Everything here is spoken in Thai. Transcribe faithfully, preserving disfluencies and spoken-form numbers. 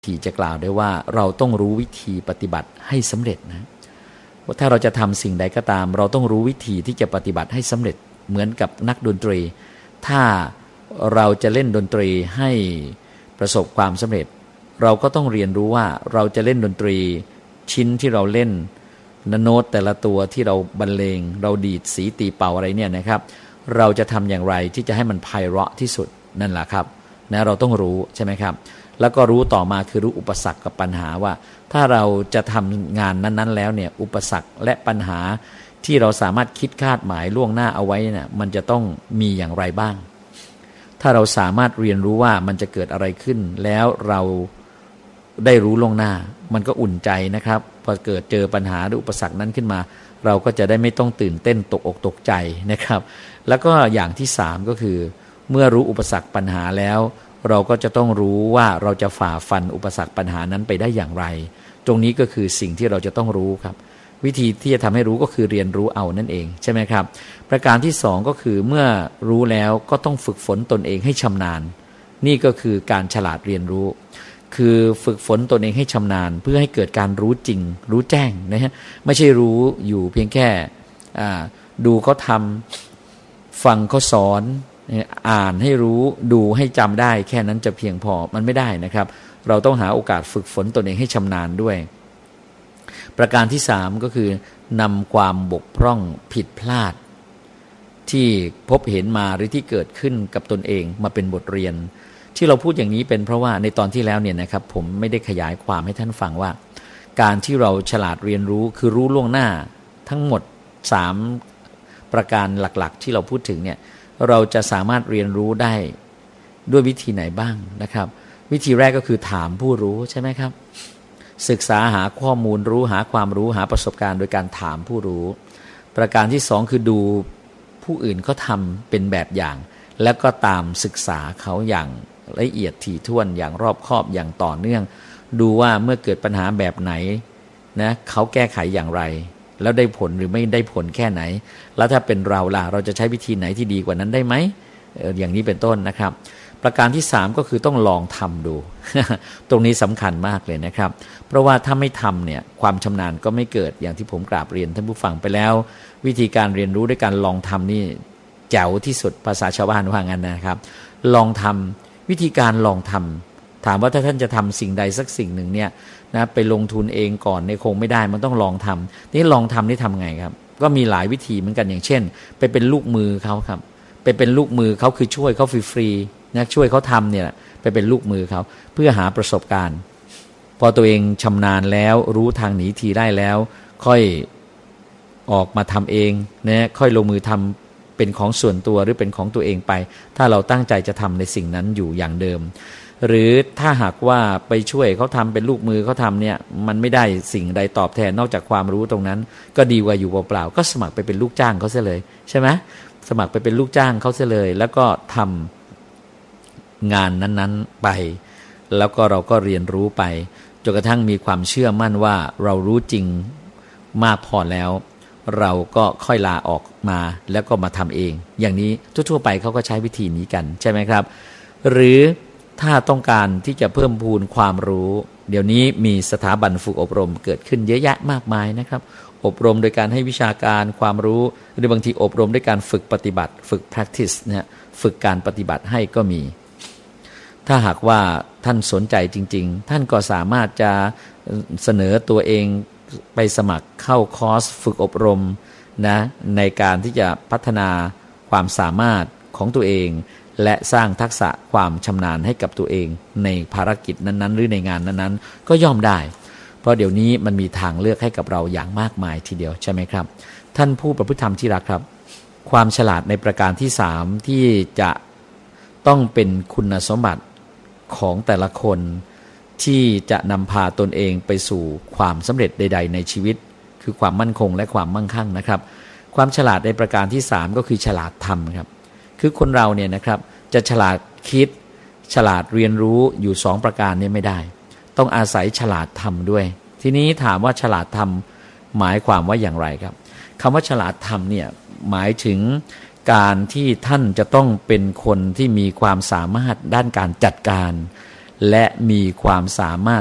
ที่จะกล่าวได้ว่าเราต้องรู้วิธีปฏิบัติให้สำเร็จนะว่าถ้าเราจะทำสิ่งใดก็ตามเราต้องรู้วิธีที่จะปฏิบัติให้สำเร็จเหมือนกับนักดนตรีถ้าเราจะเล่นดนตรีให้ประสบความสำเร็จเราก็ต้องเรียนรู้ว่าเราจะเล่นดนตรีชิ้นที่เราเล่นโน้ตแต่ละตัวที่เราบรรเลงเราดีดสีตีเป่าอะไรเนี่ยนะครับเราจะทำอย่างไรที่จะให้มันไพเราะที่สุดนั่นแหละครับนะเราต้องรู้ใช่ไหมครับแล้วก็รู้ต่อมาคือรู้อุปสรรคกับปัญหาว่าถ้าเราจะทำงานนั้นๆแล้วเนี่ยอุปสรรคและปัญหาที่เราสามารถคิดคาดหมายล่วงหน้าเอาไว้เนี่ยมันจะต้องมีอย่างไรบ้างถ้าเราสามารถเรียนรู้ว่ามันจะเกิดอะไรขึ้นแล้วเราได้รู้ล่วงหน้ามันก็อุ่นใจนะครับพอเกิดเจอปัญหาหรืออุปสรรคนั้นขึ้นมาเราก็จะได้ไม่ต้องตื่นเต้นตกอกตกใจนะครับแล้วก็อย่างที่สามก็คือเมื่อรู้อุปสรรคปัญหาแล้วเราก็จะต้องรู้ว่าเราจะฝ่าฟันอุปสรรคปัญหานั้นไปได้อย่างไรตรงนี้ก็คือสิ่งที่เราจะต้องรู้ครับวิธีที่จะทำให้รู้ก็คือเรียนรู้เอานั่นเองใช่ไหมครับประการที่สองก็คือเมื่อรู้แล้วก็ต้องฝึกฝนตนเองให้ชำนาญนี่ก็คือการฉลาดเรียนรู้คือฝึกฝนตนเองให้ชำนาญเพื่อให้เกิดการรู้จริงรู้แจ้งนะฮะไม่ใช่รู้อยู่เพียงแค่ดูเขาทำฟังเขาสอนอ่านให้รู้ดูให้จำได้แค่นั้นจะเพียงพอมันไม่ได้นะครับเราต้องหาโอกาสฝึกฝนตนเองให้ชำนาญด้วยประการที่สามก็คือนำความบกพร่องผิดพลาดที่พบเห็นมาหรือที่เกิดขึ้นกับตนเองมาเป็นบทเรียนที่เราพูดอย่างนี้เป็นเพราะว่าในตอนที่แล้วเนี่ยนะครับผมไม่ได้ขยายความให้ท่านฟังว่าการที่เราฉลาดเรียนรู้คือรู้ล่วงหน้าทั้งหมดสามประการหลักๆที่เราพูดถึงเนี่ยเราจะสามารถเรียนรู้ได้ด้วยวิธีไหนบ้างนะครับวิธีแรกก็คือถามผู้รู้ใช่ไหมครับศึกษาหาข้อมูลรู้หาความรู้หาประสบการณ์โดยการถามผู้รู้ประการที่สองคือดูผู้อื่นเขาทำเป็นแบบอย่างแล้วก็ตามศึกษาเขาอย่างละเอียดถี่ถ้วนอย่างรอบคอบอย่างต่อเนื่องดูว่าเมื่อเกิดปัญหาแบบไหนนะเขาแก้ไขอย่างไรแล้วได้ผลหรือไม่ได้ผลแค่ไหนแล้วถ้าเป็นเราล่ะเราจะใช้วิธีไหนที่ดีกว่านั้นได้ไหม เอ่อ อย่างนี้เป็นต้นนะครับประการที่สามก็คือต้องลองทำดู ตรงนี้สำคัญมากเลยนะครับเพราะว่าถ้าไม่ทำเนี่ยความชำนาญก็ไม่เกิดอย่างที่ผมกราบเรียนท่านผู้ฟังไปแล้ววิธีการเรียนรู้ด้วยการลองทำนี่แจ๋วที่สุดภาษาชาวบ้านว่างั้นนะครับลองทำวิธีการลองทำถามว่าถ้าท่านจะทำสิ่งใดสักสิ่งหนึ่งเนี่ยนะไปลงทุนเองก่อนเนี่ยคงไม่ได้มันต้องลองทำนี่ลองทำนี่ทำไงครับก็มีหลายวิธีเหมือนกันอย่างเช่นไปเป็นลูกมือเขาครับไปเป็นลูกมือเขาคือช่วยเขาฟรีๆนะช่วยเขาทำเนี่ยไปเป็นลูกมือเขาเพื่อหาประสบการณ์พอตัวเองชำนาญแล้วรู้ทางหนีทีได้แล้วค่อยออกมาทำเองนะค่อยลงมือทำเป็นของส่วนตัวหรือเป็นของตัวเองไปถ้าเราตั้งใจจะทำในสิ่งนั้นอยู่อย่างเดิมหรือถ้าหากว่าไปช่วยเขาทำเป็นลูกมือเขาทำเนี่ยมันไม่ได้สิ่งใดตอบแทนนอกจากความรู้ตรงนั้นก็ดีกว่าอยู่เปล่าๆก็สมัครไปเป็นลูกจ้างเขาเสียเลยใช่ไหมสมัครไปเป็นลูกจ้างเขาเสียเลยแล้วก็ทำงานนั้นๆไปแล้วก็เราก็เรียนรู้ไปจนกระทั่งมีความเชื่อมั่นว่าเรารู้จริงมากพอแล้วเราก็ค่อยลาออกมาแล้วก็มาทำเองอย่างนี้ทั่วๆไปเขาก็ใช้วิธีนี้กันใช่ไหมครับหรือถ้าต้องการที่จะเพิ่มพูนความรู้เดี๋ยวนี้มีสถาบันฝึกอบรมเกิดขึ้นเยอะแยะมากมายนะครับอบรมโดยการให้วิชาการความรู้หรือบางทีอบรมด้วยการฝึกปฏิบัติฝึก practice นะฮะฝึกการปฏิบัติให้ก็มีถ้าหากว่าท่านสนใจจริงๆท่านก็สามารถจะเสนอตัวเองไปสมัครเข้าคอร์สฝึกอบรมนะในการที่จะพัฒนาความสามารถของตัวเองและสร้างทักษะความชำนาญให้กับตัวเองในภารกิจนั้นๆหรือในงานนั้นๆก็ย่อมได้เพราะเดี๋ยวนี้มันมีทางเลือกให้กับเราอย่างมากมายทีเดียวใช่ไหมครับท่านผู้ประพฤติธรรมที่รักครับความฉลาดในประการที่สามที่จะต้องเป็นคุณสมบัติของแต่ละคนที่จะนำพาตนเองไปสู่ความสำเร็จใดๆในชีวิตคือความมั่นคงและความมั่งคั่งนะครับความฉลาดในประการที่สามก็คือฉลาดทำครับคือคนเราเนี่ยนะครับจะฉลาดคิดฉลาดเรียนรู้อยู่สองประการนี้ไม่ได้ต้องอาศัยฉลาดทำด้วยทีนี้ถามว่าฉลาดทำหมายความว่าอย่างไรครับคำว่าฉลาดทำเนี่ยหมายถึงการที่ท่านจะต้องเป็นคนที่มีความสามารถด้านการจัดการและมีความสามารถ